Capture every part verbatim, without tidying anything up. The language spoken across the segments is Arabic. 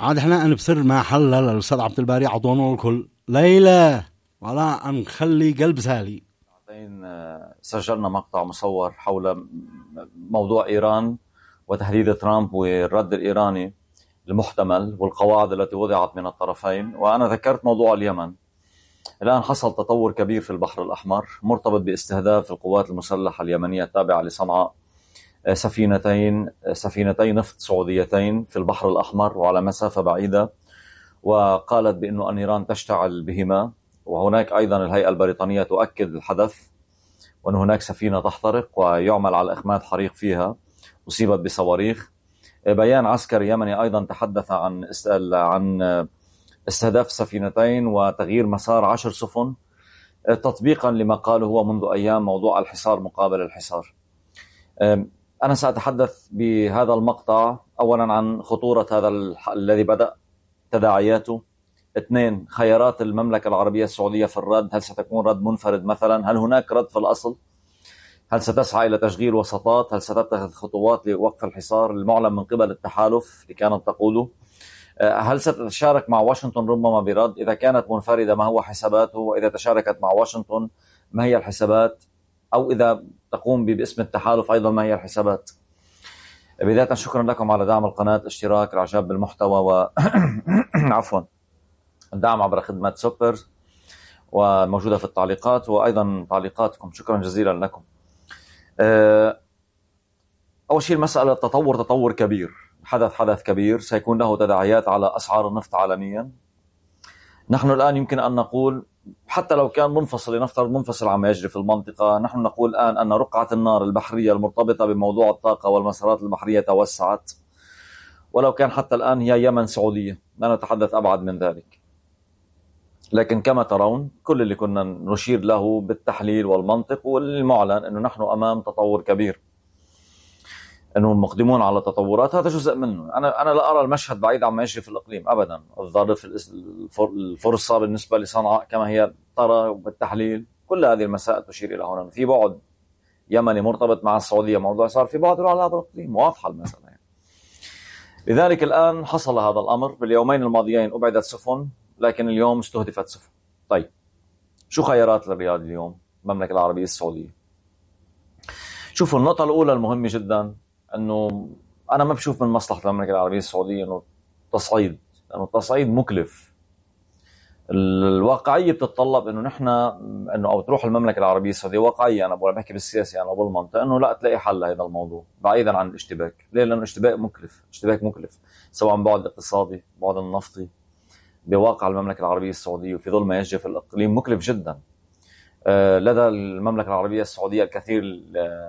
عاد احنا نبصر ما حل للأستاذ عبد الباري عطونا الكل ليلة ولا نخلي قلب سالي. سجلنا مقطع مصور حول موضوع إيران وتهديد ترامب والرد الإيراني المحتمل والقواعد التي وضعت من الطرفين، وأنا ذكرت موضوع اليمن. الآن حصل تطور كبير في البحر الأحمر مرتبط باستهداف القوات المسلحة اليمنية التابعة لصنعاء سفينتين سفينتين نفط سعوديتين في البحر الأحمر وعلى مسافة بعيدة، وقالت بأنه أن إيران تشتعل بهما. وهناك أيضا الهيئة البريطانية تؤكد الحدث وأن هناك سفينة تحترق ويعمل على إخماد حريق فيها أصيبت بصواريخ. بيان عسكري يمني أيضا تحدث عن عن استهداف سفينتين وتغيير مسار عشر سفن تطبيقا لما قاله هو منذ أيام موضوع الحصار مقابل الحصار. أنا سأتحدث بهذا المقطع أولا عن خطورة هذا الذي بدأ تداعياته. اثنين، خيارات المملكة العربية السعودية في الرد، هل ستكون رد منفرد مثلا؟ هل هناك رد في الأصل؟ هل ستسعى إلى تشغيل وسطات؟ هل ستتخذ خطوات لوقف الحصار المعلن من قبل التحالف اللي كانت تقوده؟ هل ستتشارك مع واشنطن ربما برد؟ إذا كانت منفردة ما هو حساباته؟ وإذا تشاركت مع واشنطن ما هي الحسابات؟ أو إذا تقوم باسم التحالف أيضا ما هي الحسابات؟ بداية شكرا لكم على دعم القناة، اشتراك، الاعجاب بالمحتوى و عفوا الدعم عبر خدمة سوبر وموجودة في التعليقات وأيضا تعليقاتكم. شكرا جزيلا لكم. أول شيء المسألة تطور تطور كبير، حدث حدث كبير سيكون له تداعيات على أسعار النفط عالميا. نحن الآن يمكن أن نقول حتى لو كان منفصل، لنفترض منفصل عما يجري في المنطقة، نحن نقول الآن أن رقعة النار البحرية المرتبطة بموضوع الطاقة والمسارات البحرية توسعت، ولو كان حتى الآن هي يمن سعودية، لا نتحدث أبعد من ذلك. لكن كما ترون كل اللي كنا نشير له بالتحليل والمنطق والمعلن أنه نحن أمام تطور كبير، أنه مقدمون على تطورات. هذا جزء منه. أنا أنا لا أرى المشهد بعيد عما يجري في الإقليم أبدا. الظرف، الفرصة بالنسبة لصنعاء كما هي ترى بالتحليل، كل هذه المسائل تشير إلى هنا. في بعد يمني مرتبط مع السعودية موضوع صار، في بعد على هذا الإقليم، واضحة المسألة يعني. لذلك الآن حصل هذا الأمر. باليومين الماضيين أبعدت سفن، لكن اليوم استهدفت سفن. طيب شو خيارات الرياض اليوم المملكة العربية السعودية؟ شوفوا، النقطة الأولى المهمة جدا أنه أنا ما بشوف من مصلحة المملكة العربية السعودية أنه تصعيد، لأنه التصعيد مكلف. الواقعية بتتطلب أنه نحن أنه أو تروح المملكة العربية السعودية واقعية، أنا بقول بحكي بالسياسة يعني أو بالمنطق، أنه لا تلاقي حل لهذا الموضوع بعيدا عن الاشتباك. ليه؟ لأنه الاشتباك مكلف. اشتباك مكلف سواء بعد اقتصادي، بعد النفطي، بواقع المملكة العربية السعودية وفي ظل ما يجري في الإقليم مكلف جدا. لدى المملكة العربية السعودية الكثير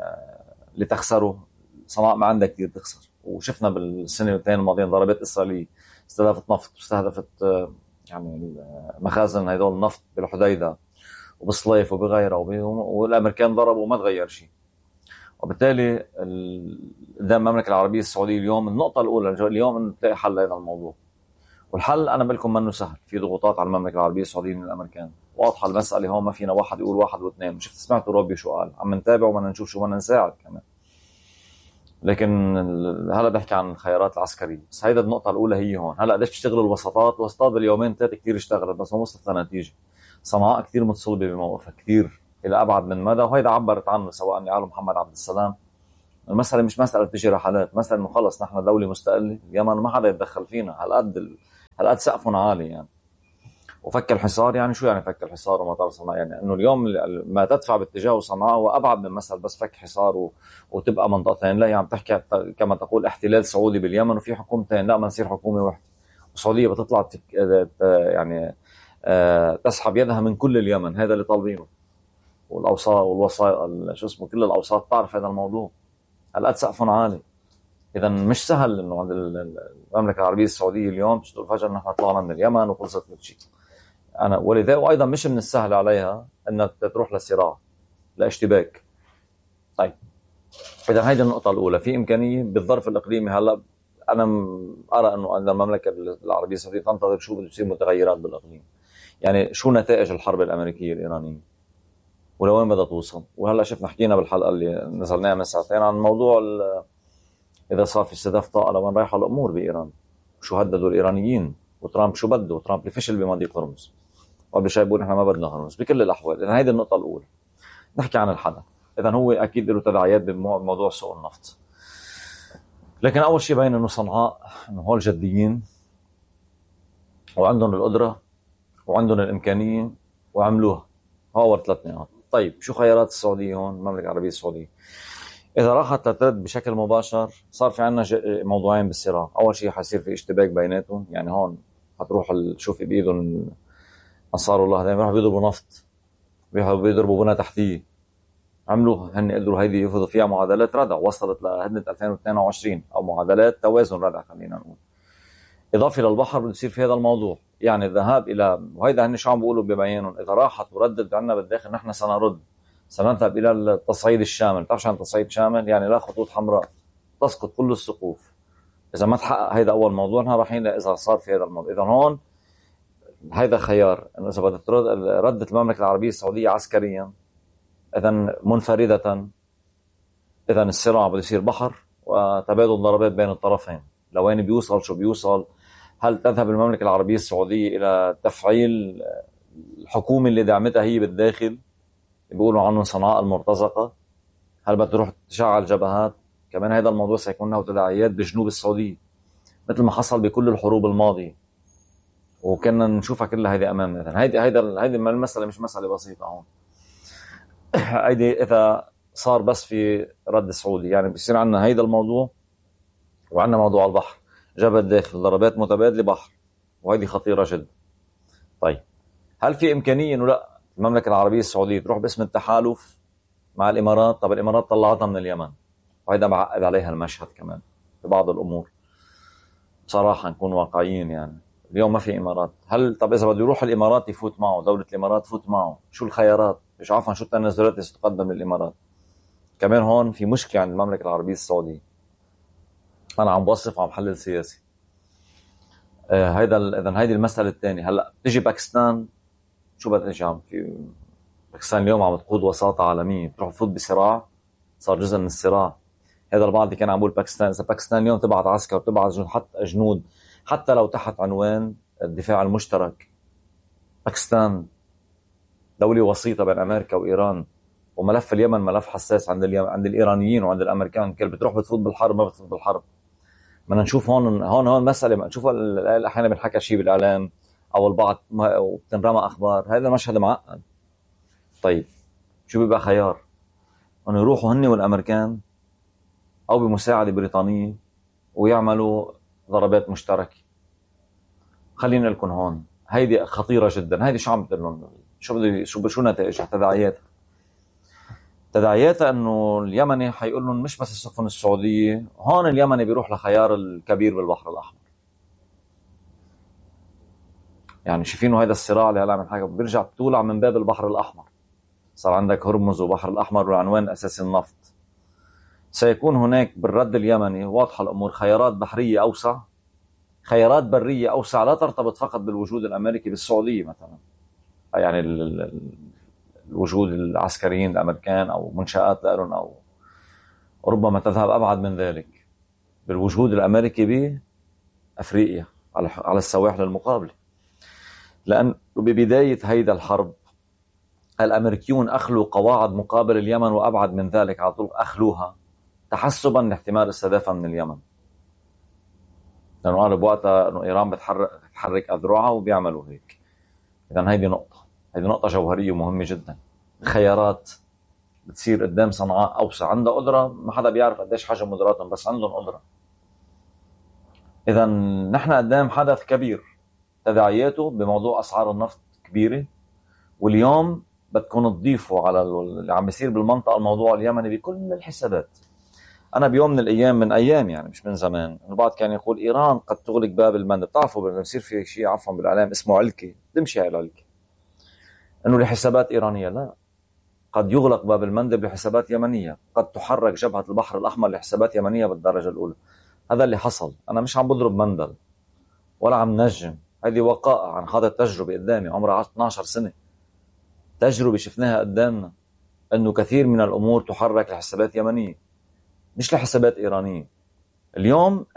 لتخسره. صنعاء ما عندها كثير تخسر، وشفنا بالسنتين الماضيين ضربات إسرائيلية استهدفت نفط، استهدفت يعني مخازن هيدول النفط بالحديدة وبالصليف وبغيرها، والأمريكان ضربوا وما تغير شيء. وبالتالي قدام المملكة العربية السعودية اليوم النقطة الأولى اليوم أن تلاقي حل لهذا الموضوع. والحل أنا بلكم منه سهل. في ضغوطات على المملكة العربية السعودية من الأمريكان، واضحة المسألة هون. ما فينا واحد يقول واحد واثنين. شفت سمعتوا روبي شو قال؟ عم نتابع وما نشوف شو بدنا نساعد كمان. لكن هلا بحكي عن الخيارات العسكرية بس. هيدا النقطة الأولى هي هون. هلا قديش بيشتغلوا الوسطات؟ الوسطات باليومين ثلاثة كتير اشتغلت بس ما وصلت لنتيجة. صنعاء كتير متصلبة بموقفها كتير إلى أبعد من مدى، وهيدا عبرت عنه سواء لعالم محمد عبد السلام. المسألة مش مسألة تجي رحلات، مسألة إنه خلص نحن دولة مستقلة، اليمن ما حدا يتدخل فينا. هالقد ال... هالقد سقفنا عالي يعني. وفك الحصار يعني شو يعني فك الحصار ومطار صنعاء؟ يعني انه اليوم ما تدفع باتجاه صنعاء هو ابعد من مسألة بس فك حصار و... وتبقى منطقتين. لا يعني بتحكي كما تقول احتلال سعودي باليمن وفي حكومتين، لا ما نصير حكومة واحدة. والسعودية بتطلع تك... يعني تسحب يدها من كل اليمن. هذا اللي طالبينه. والاوساط والوسائط شو اسمه كل الاوساط تعرف هذا الموضوع. هالقد سقفهم عالي. اذا مش سهل انه عند المملكة العربية السعودية اليوم تقول فجأة نحن طلعنا من اليمن وخلصت كل شيء. أنا ولذا وأيضا مش من السهل عليها أن تروح لصراع لاشتباك. طيب إذا هيدي النقطة الأولى. في إمكانية بالظرف الإقليمي. هلا أنا أرى أنه أن المملكة العربية السعودية تنتظر شو بتصير متغيرات بالإقليم. يعني شو نتائج الحرب الأمريكية الإيرانية ولوين بدها توصل. وهلا شفنا حكينا بالحلقة اللي نزلناها من ساعتين عن موضوع إذا صار في استهداف طائرة وين رايحة الأمور بإيران. شو هددوا الإيرانيين، وترامب شو بده، وترامب اللي فشل بمضيق هرمز، وقبل شوي بيقول نحن ما بدنا هرمز. بكل الأحوال إذن هيدي النقطة الأولى. نحكي عن الحدث. إذن هو أكيد له تداعيات بموضوع سوق النفط، لكن أول شيء باين إنه صنعاء إنه هول جديين وعندهم القدرة وعندهم الإمكانية وعملوها. هاور ثلاث نقاط. طيب شو خيارات السعودية هون المملكة العربية السعودية؟ إذا راحت تترد بشكل مباشر صار في عنا موضوعين بالصراع. أول شيء حيصير في اشتباك بيناتهم، يعني هون حتروح شوفي بإيدهم أنصار الله دائما راحوا بيضربوا نفط، بيروحوا بيضربوا بنى تحتية. عملوها هن، قدروا هيدي يفرضوا فيها معادلات ردع وصلت لهدنة ألفين واثنين وعشرين أو معادلات توازن ردع خلينا نقول. إضافة للبحر بده يصير في هذا الموضوع، يعني الذهاب إلى، وهيدا هن شو عم بيقولوا ببيانهم، إذا راحت وردت عنا بالداخل نحن سنرد، سنذهب إلى التصعيد الشامل. تعرف شو عن تصعيد شامل؟ يعني لا خطوط حمراء، تسقط كل السقوف. إذا ما تحقق هيدا أول موضوع نحن رايحين إذا صار في هذا الموضوع. إذا هون هيدا خيار، إنه إذا بدها ترد ردت المملكة العربية السعودية عسكريا إذن منفردة، إذن الصراع بده يصير بحر وتبادل ضربات بين الطرفين. لوين بيوصل شو بيوصل؟ هل تذهب المملكة العربية السعودية إلى تفعيل الحكومة اللي دعمتها هي بالداخل، بيقولوا عنهم صنعاء المرتزقة؟ هل بدها تروح تشعل جبهات؟ كمان هذا الموضوع سيكون له تداعيات بجنوب السعودية مثل ما حصل بكل الحروب الماضية وكنا نشوفها كلها هيدي أمامنا. هيدي هيدا هيدي المسألة مش مسألة بسيطة هون. هيدي إذا صار بس في رد سعودي، يعني بيصير عنا هيدا الموضوع وعنا موضوع البحر، جبهة داخل، ضربات متبادلة، بحر، وهيدي خطيرة جدا. طيب هل في إمكانية إنه لا المملكة العربية السعودية تروح باسم التحالف مع الإمارات؟ طب الإمارات طلعتها من اليمن، وهيدا معقد عليها المشهد كمان في بعض الأمور. بصراحة نكون واقعيين، يعني اليوم ما في إمارات. هل طب إذا بده يروح الإمارات يفوت معه، دولة الإمارات تفوت معه، شو الخيارات؟ مش عارفا شو التنازلات اللي ستقدم للإمارات. كمان هون في مشكلة عند المملكة العربية السعودية. أنا عم بوصف وعم حلل سياسي. آه هيدا إذن هيدي المسألة الثانية. هلا تجي باكستان، شو بدها تجي؟ عم في باكستان اليوم عم تقود وساطة عالمية، تروح تفوت بصراع، صار جزء من الصراع. هذا البعض اللي كان عم بقول باكستان، إذا باكستان اليوم تبعت عسكر وتبعت جنود، حتى جنود، حتى لو تحت عنوان الدفاع المشترك، باكستان دولة وسيطة بين أمريكا وإيران، وملف اليمن ملف حساس عند اليمن، عند الإيرانيين وعند الأمريكان. كل بتروح بتفوت بالحرب ما بتفوت بالحرب. بدنا نشوف هون هون هون مسألة. نشوف أحيانا بنحكى شيء بالإعلام أو البعض وبتنرمى أخبار، هذا مشهد معقد. طيب شو بيبقى خيار؟ أنه يروحوا هن والأمريكان أو بمساعدة بريطانية ويعملوا ضربات مشتركة. خلينا لكم هون هيدي خطيرة جدا. هيدي شو عم بتقول لهم؟ شو بده شو شو نتائجها؟ تداعياتها تداعياتها انه اليمني حيقول لهم مش بس السفن السعودية هون، اليمني بيروح لخيار الكبير بالبحر الأحمر. يعني شايفينه هذا الصراع اللي هلا عم نحكي بيرجع بتولع من باب البحر الأحمر. صار عندك هرمز وبحر الأحمر والعنوان الأساسي النفط. سيكون هناك بالرد اليمني واضحة الأمور، خيارات بحرية أوسع، خيارات برية أوسع لا ترتبط فقط بالوجود الأمريكي بالسعودية مثلا، يعني الوجود العسكريين الأمريكان أو منشآت لهم، أو ربما تذهب أبعد من ذلك بالوجود الأمريكي بأفريقيا على السواحل المقابلة. لأن ببداية هيدا الحرب الأمريكيون أخلوا قواعد مقابل اليمن، وأبعد من ذلك على طول أخلوها تحسبا لاحتمال استهدافها من اليمن، لأنه قالوا بوقتها أنه إيران بتحرك تحرك أذرعها وبيعملوا هيك. إذن هيدي نقطة هيدي نقطة جوهرية ومهمة جدا. الخيارات بتصير قدام صنعاء أوسع، عندها قدرة ما حدا بيعرف قديش حجم قدراتهم، بس عندهم قدرة. إذن نحن قدام حدث كبير تداعياته بموضوع أسعار النفط كبيرة، واليوم بدكم تضيفوا على اللي عم يصير بالمنطقة الموضوع اليمني بكل الحسابات. أنا بيوم من الأيام من أيام يعني مش من زمان البعض كان يقول إيران قد تغلق باب المندب. بتعرفوا بيصير في شيء عفوا بالإعلام اسمه علكة، تمشي على العلكة إنه لحسابات إيرانية. لا، قد يغلق باب المندب لحسابات يمنية، قد تحرك جبهة البحر الأحمر لحسابات يمنية بالدرجة الأولى. هذا اللي حصل. أنا مش عم بضرب مندل ولا عم نجم، هذه وقائع عن هذا التجربة قدامي عمرها اثنتي عشرة سنة، تجربة شفناها قدامنا أنه كثير من الأمور تحرك لحسابات يمنية مش لحسابات إيرانية. اليوم إيه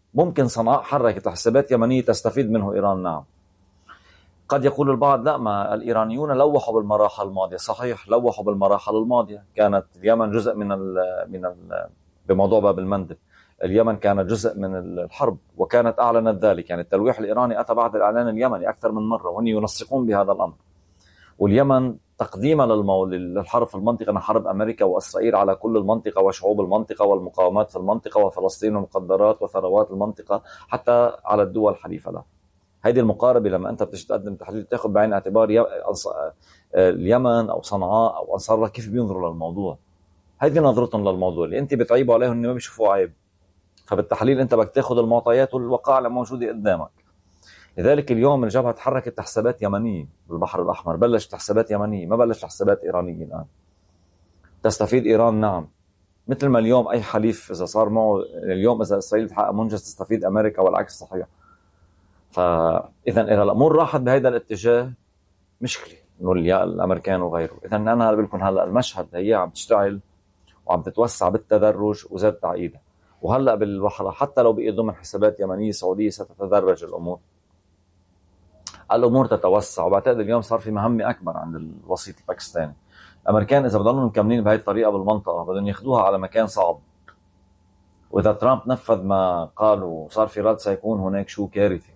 ممكن صنعاء حركت لحسابات يمنية تستفيد منه إيران، نعم. قد يقول البعض لا، ما الإيرانيون لوحوا بالمراحل الماضية. صحيح، لوحوا بالمراحل الماضية. كانت اليمن جزء من ال من ال بموضوع باب المندب، اليمن كانت جزء من الحرب وكانت أعلنت ذلك. يعني التلويح الإيراني أتى بعد الإعلان اليمني أكثر من مرة، وهم ينسقون بهذا الأمر. واليمن تقديما للمو... للحرب في المنطقة، حرب أمريكا وإسرائيل على كل المنطقة وشعوب المنطقة والمقاومات في المنطقة وفلسطين ومقدرات وثروات المنطقة حتى على الدول الحليفة لها. هذه المقاربة لما أنت بتجي تقدم تحليل تأخذ بعين اعتبار ي... اليمن أو صنعاء أو أنصار الله كيف بينظروا للموضوع. هذه نظرتهم للموضوع اللي أنت بتعيبوا عليهم إنه ما بيشوفوا عيب. فبالتحليل أنت بدك تأخذ المعطيات والوقائع الموجودة قدامك. لذلك اليوم الجبهة تحركت حسابات يمنية بالبحر الأحمر، بلشت حسابات يمنية، ما بلشت حسابات إيرانية الآن. تستفيد إيران، نعم، مثل ما اليوم أي حليف إذا صار معه اليوم إذا إسرائيل تحقق منجز تستفيد أمريكا والعكس صحيح. فإذا إذا الأمور راحت بهذا الاتجاه مشكلة إنه الأمريكان وغيره. إذا أنا بقول لكم هلا المشهد هي عم تشتغل وعم تتوسع بالتدرج وزاد تعقيدها، وهلا بالبحر حتى لو بقي ضمن حسابات يمنية سعودية ستتدرج الأمور الأمور تتوسع. وبعتقد اليوم صار في مهمة أكبر عند الوسيط الباكستاني. الأمريكان إذا بدهم مكملين بهذه الطريقة بالمنطقة بدهم ياخدوها على مكان صعب. وإذا ترامب نفذ ما قالوا وصار في رد سيكون هناك شو كارثة.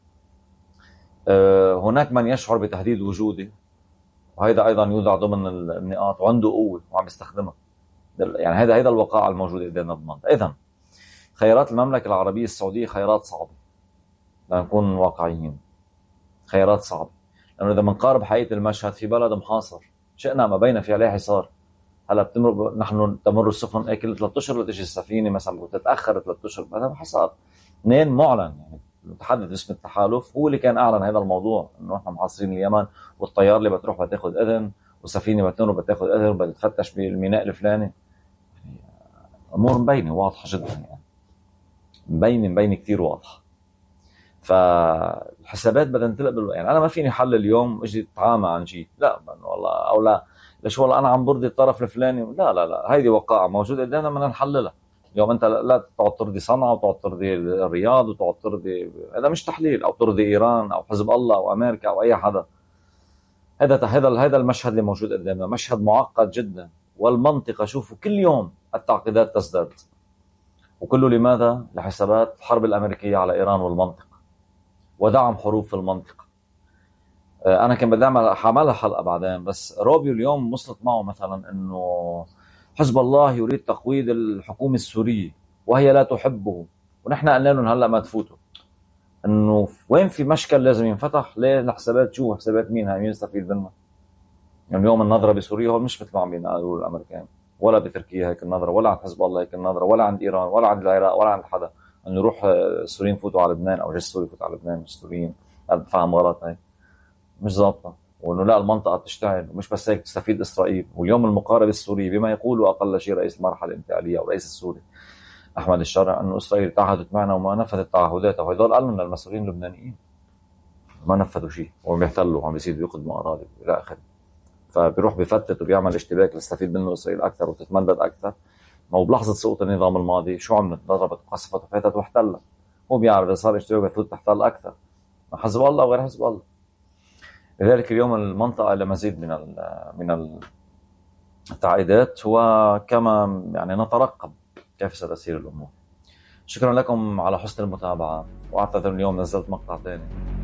أه هناك من يشعر بتهديد وجودي، وهذا أيضا يوضع ضمن النقاط، وعنده قوة وعم يستخدمها. يعني هذا هذا الوقائع الموجودة قدامنا بالمنطقة. إذن خيارات المملكة العربية السعودية خيارات صعبة، لنكون واقعيين، خيارات صعبة. لأنه إذا منقارب حقيقة المشهد في بلد محاصر شئنا ما بين في عليه حصار. هلا بتمر نحن تمر السفن كل ثلاثة أشهر لتجي السفينة مثلا وتتأخر ثلاثة أشهر، هذا حصار. اثنين معلن، يعني المتحدث باسم التحالف هو اللي كان أعلن هذا الموضوع إنه نحن محاصرين اليمن، والطيار اللي بتروح بتاخذ إذن، والسفينة بتمر بتاخذ إذن، وبتفتش بالميناء الفلاني. يعني أمور مبينة واضحة جدا، يعني مبينة مبينة كتير واضحة. فالحسابات بدها تنطلق بال... يعني انا ما فيني حل اليوم اجي اتعامى عن شيء، لا والله، او لا ليش والله انا عم برضي الطرف الفلاني، لا لا لا، هيدي وقائع موجوده قدامنا بدنا نحللها. اليوم انت لا تقعد ترضي صنعاء وتقعد ترضي الرياض وتقعد ترضي، هذا مش تحليل، او ترضي ايران او حزب الله او امريكا او اي حدا. هذا هذا هذا المشهد اللي موجود قدامنا مشهد معقد جدا. والمنطقه شوفوا كل يوم التعقيدات تزداد، وكله لماذا؟ لحسابات الحرب الامريكيه على ايران والمنطقه ودعم حروب في المنطقة. أنا كان بدي أعمل حعملها حلقة بعدين، بس روبيو اليوم وصلت معه مثلا إنه حزب الله يريد تقويض الحكومة السورية وهي لا تحبه، ونحن قلنا لهم هلأ ما تفوتوا. إنه وين في مشكل لازم ينفتح ليه الحسابات، شو حسابات مين هاي، مين يستفيد منها؟ يعني اليوم النظرة بسوريا هو مش مثل ما عم بيقولوا الأمريكان، ولا بتركيا هيك النظرة، ولا عند حزب الله هيك النظرة، ولا عند إيران، ولا عند العراق، ولا عند حدا انه يروح السوريين يفوتوا على لبنان او جيش سوري يفوت على لبنان. مش السوريين، هذا فهم غلط، هي مش ظابطه. وانه لا المنطقه تشتعل، ومش بس هيك تستفيد اسرائيل. واليوم المقاربه السوري بما يقوله اقل شيء رئيس المرحله الانتقاليه او رئيس السوري احمد الشرع انه اسرائيل تعهدت معنا وما نفذت تعهداتها، وهدول قالوا لنا المسؤولين اللبنانيين ما نفذوا شيء، وعم بيحتلوا وعم بيصيروا يقدموا اراضي الى اخره. فبيروح بفتت وبيعمل اشتباك لتستفيد منه اسرائيل اكثر وتتمدد اكثر. ما هو بلحظة سقوط النظام الماضي شو عملت؟ ضربت وقصفت وفاتت واحتلت. هو بيعرف إذا صار اشتباك بفوت تحتل أكثر، حزب الله وغير حزب الله. لذلك اليوم المنطقة لمزيد من من التعقيدات، وكما يعني نترقب كيف ستسير الأمور. شكرا لكم على حسن المتابعة، وأعتذر اليوم نزلت مقطع ثاني.